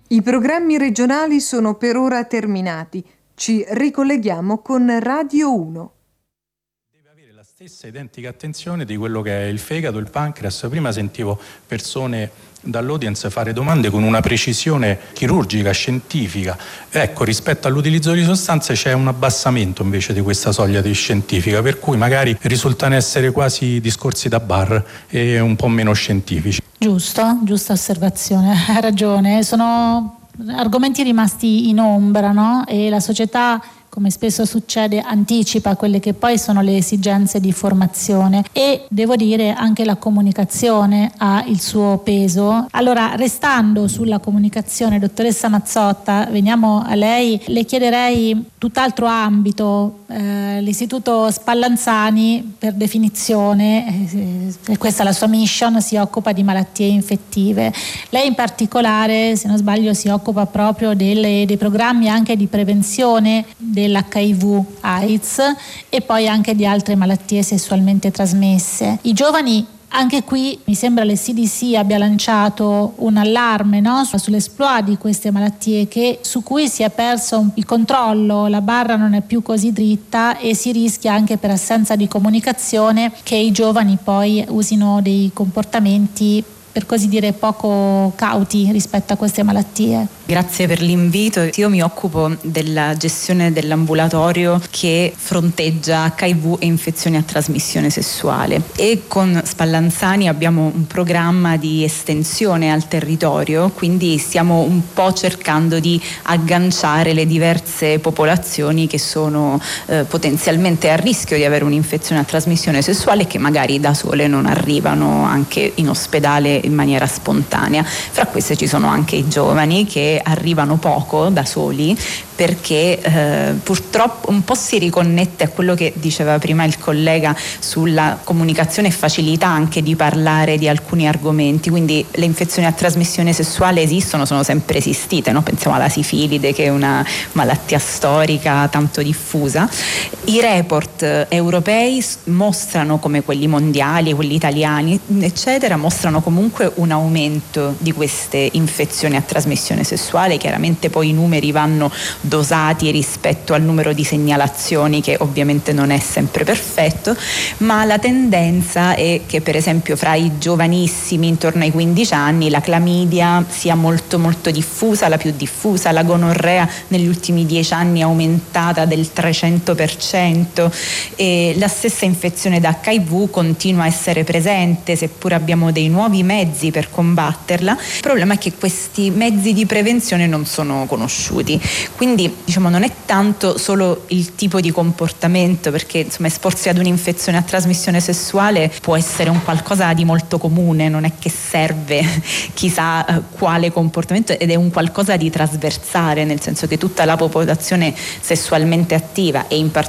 I programmi regionali sono per ora terminati. Ci ricolleghiamo con Radio 1. Deve avere la stessa identica attenzione di quello che è il fegato, il pancreas. Prima sentivo persone dall'audience fare domande con una precisione chirurgica, scientifica. Ecco, rispetto all'utilizzo di sostanze c'è un abbassamento invece di questa soglia di scientifica, per cui magari risultano essere quasi discorsi da bar e un po' meno scientifici. Giusta osservazione, hai ragione, sono argomenti rimasti in ombra, no? E la società, come spesso succede, anticipa quelle che poi sono le esigenze di formazione, e devo dire anche la comunicazione ha il suo peso. Allora, restando sulla comunicazione, dottoressa Mazzotta, veniamo a lei, le chiederei tutt'altro ambito. L'Istituto Spallanzani, per definizione, e questa è la sua mission, si occupa di malattie infettive. Lei in particolare, se non sbaglio, si occupa proprio dei programmi anche di prevenzione dell'HIV AIDS e poi anche di altre malattie sessualmente trasmesse. I giovani, anche qui mi sembra le CDC abbia lanciato un allarme, no? Sull'esploit di queste malattie, su cui si è perso il controllo, la barra non è più così dritta e si rischia, anche per assenza di comunicazione, che i giovani poi usino dei comportamenti, per così dire, poco cauti rispetto a queste malattie. Grazie per l'invito. Io mi occupo della gestione dell'ambulatorio che fronteggia HIV e infezioni a trasmissione sessuale, e con Spallanzani abbiamo un programma di estensione al territorio, quindi stiamo un po' cercando di agganciare le diverse popolazioni che sono potenzialmente a rischio di avere un'infezione a trasmissione sessuale e che magari da sole non arrivano anche in ospedale in maniera spontanea. Fra queste ci sono anche i giovani che arrivano poco da soli, perché purtroppo un po' si riconnette a quello che diceva prima il collega sulla comunicazione e facilità anche di parlare di alcuni argomenti. Quindi le infezioni a trasmissione sessuale esistono, sono sempre esistite, no? Pensiamo alla sifilide, che è una malattia storica tanto diffusa. I report europei mostrano, come quelli mondiali, quelli italiani, eccetera, mostrano comunque un aumento di queste infezioni a trasmissione sessuale. Chiaramente poi i numeri vanno dosati rispetto al numero di segnalazioni, che ovviamente non è sempre perfetto, ma la tendenza è che per esempio fra i giovanissimi intorno ai 15 anni la clamidia sia molto molto diffusa, la più diffusa, la gonorrea negli ultimi 10 anni è aumentata del 300%, e la stessa infezione da HIV continua a essere presente, seppur abbiamo dei nuovi mezzi per combatterla. Il problema è che questi mezzi di prevenzione non sono conosciuti, quindi non è tanto solo il tipo di comportamento, perché esporsi ad un'infezione a trasmissione sessuale può essere un qualcosa di molto comune, non è che serve chissà quale comportamento, ed è un qualcosa di trasversale, nel senso che tutta la popolazione sessualmente attiva, e in particolare